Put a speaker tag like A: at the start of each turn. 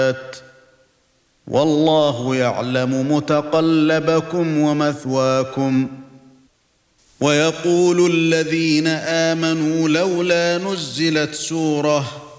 A: والله يعلم متقلبكم ومثواكم. ويقول الذين آمنوا لولا نزلت سورة